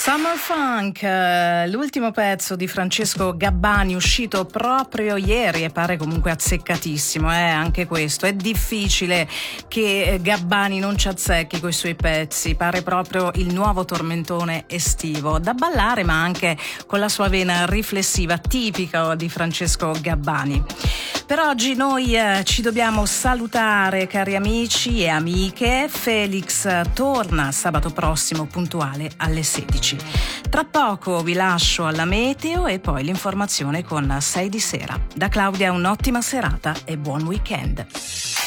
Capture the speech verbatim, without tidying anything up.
Summer Funk, l'ultimo pezzo di Francesco Gabbani, uscito proprio ieri e pare comunque azzeccatissimo, eh? Anche questo. È difficile che Gabbani non ci azzecchi coi suoi pezzi, pare proprio il nuovo tormentone estivo, da ballare ma anche con la sua vena riflessiva tipica di Francesco Gabbani. Per oggi noi eh, ci dobbiamo salutare, cari amici e amiche. Felix torna sabato prossimo puntuale alle sedici. Tra poco vi lascio alla meteo e poi l'informazione con sei di sera. Da Claudia un'ottima serata e buon weekend.